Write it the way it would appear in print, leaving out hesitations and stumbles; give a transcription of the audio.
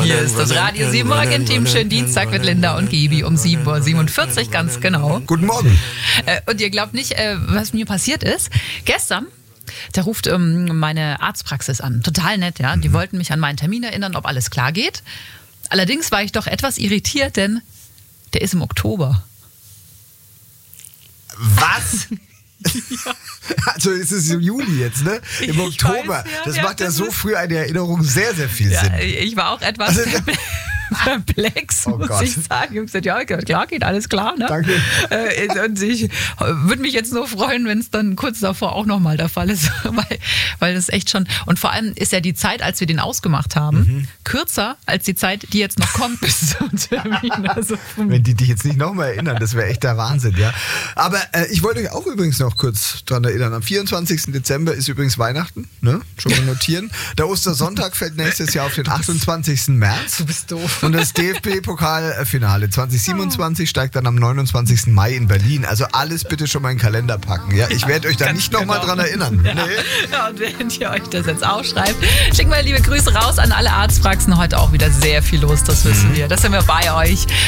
Hier ist das Radio 7 Morgen-Team. Schönen Dienstag mit Linda und Gibi um 7:47 Uhr, ganz genau. Guten Morgen. Und ihr glaubt nicht, was mir passiert ist. Gestern, da ruft meine Arztpraxis an. Total nett, ja. Die wollten mich an meinen Termin erinnern, ob alles klar geht. Allerdings war ich doch etwas irritiert, denn der ist im Oktober. Was? Ja. Also es ist im Juli jetzt, ne? Im Oktober. Weiß, ja, das ja, macht ja das so ist früh eine Erinnerung sehr, sehr viel Sinn. Ich war auch etwas perplex, muss ich sagen. Ich habe gesagt, ja, klar, geht alles klar. Ne? Danke. Und ich würde mich jetzt nur freuen, wenn es dann kurz davor auch nochmal der Fall ist, weil das echt schon... Und vor allem ist ja die Zeit, als wir den ausgemacht haben, kürzer als die Zeit, die jetzt noch kommt bis zum Termin. Also wenn die dich jetzt nicht nochmal erinnern, das wäre echt der Wahnsinn, ja. Aber ich wollte euch auch übrigens noch kurz dran erinnern. Am 24. Dezember ist übrigens Weihnachten, ne? Schon mal notieren. Der Ostersonntag fällt nächstes Jahr auf den 28. März. Du bist doof. Und das DFB-Pokalfinale 2027 steigt dann am 29. Mai in Berlin. Also alles bitte schon mal in den Kalender packen. Ja? Ich werde euch da nicht nochmal dran erinnern. Ja. Nee. Ja, und während ihr euch das jetzt aufschreibt, schicken wir liebe Grüße raus an alle Arztpraxen. Heute auch wieder sehr viel los, das wissen wir. Das sind wir bei euch.